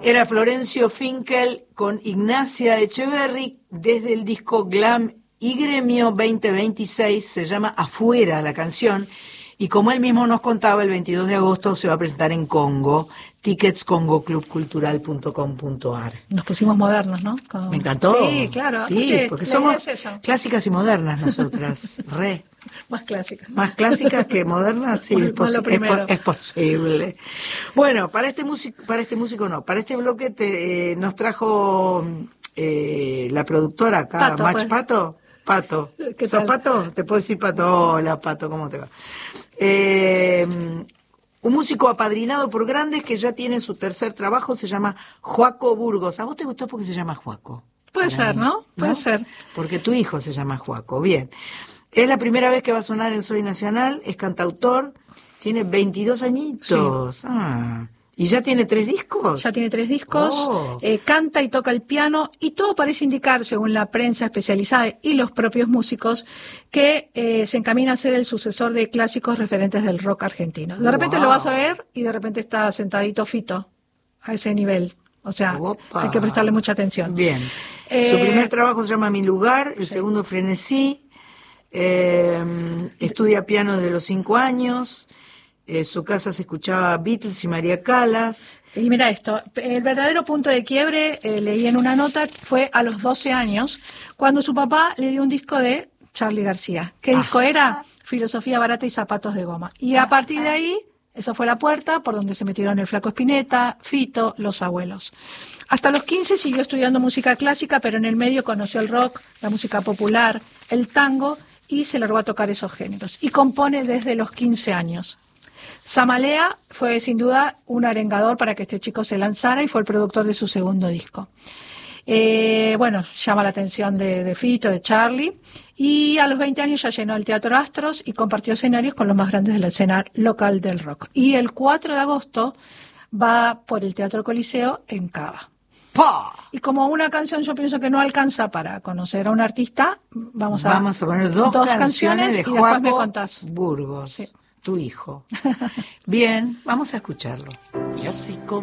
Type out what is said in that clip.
Era Florencio Finkel con Ignacia Echeverry desde el disco Glam y Gremio 2026, se llama Afuera la canción, y como él mismo nos contaba, el 22 de agosto se va a presentar en Congo, tickets congoclubcultural.com.ar. Nos pusimos modernos, ¿no? Me encantó. Sí, claro. Sí, porque somos clásicas y modernas nosotras, re. Más clásicas. Más clásicas que modernas, sí, es posible. Bueno, para este bloque nos trajo la productora acá, Pato, Mach pues. Pato. ¿Sos tal? Pato? Te puedo decir Pato. Hola, Pato, ¿cómo te va? Un músico apadrinado por grandes que ya tiene su tercer trabajo, se llama Joaco Burgos. ¿A vos te gustó porque se llama Joaco? Puede ser, ¿no? Puede ser. Porque tu hijo se llama Joaco, bien. Es la primera vez que va a sonar en Soy Nacional, es cantautor, tiene 22 añitos. Sí. ¿Y ya tiene 3 discos? Ya tiene 3 discos, canta y toca el piano, y todo parece indicar, según la prensa especializada y los propios músicos, que se encamina a ser el sucesor de clásicos referentes del rock argentino. De repente lo vas a ver y de repente está sentadito Fito, a ese nivel. O sea, hay que prestarle mucha atención. Bien. Su primer trabajo se llama Mi Lugar, el segundo Frenesí. Estudia piano desde los 5 años. Su casa se escuchaba Beatles y María Callas. Y mira esto, el verdadero punto de quiebre, leí en una nota, fue a los 12 años, cuando su papá le dio un disco de Charly García. ¿Qué disco era? Filosofía barata y zapatos de goma. Y a partir de ahí, esa fue la puerta por donde se metieron el Flaco Spinetta, Fito, Los Abuelos. Hasta los 15 siguió estudiando música clásica, pero en el medio conoció el rock, la música popular, el tango, y se largó a tocar esos géneros. Y compone desde los 15 años. Samalea fue sin duda un arengador para que este chico se lanzara y fue el productor de su segundo disco. Llama la atención de Fito, de Charly, y a los 20 años ya llenó el Teatro Astros y compartió escenarios con los más grandes de la escena local del rock. Y el 4 de agosto va por el Teatro Coliseo en Cava. ¡Pah! Y como una canción yo pienso que no alcanza para conocer a un artista, vamos a poner dos canciones de y después me Joaco contás. Burgos, sí. Tu hijo. Bien, vamos a escucharlo. Y así como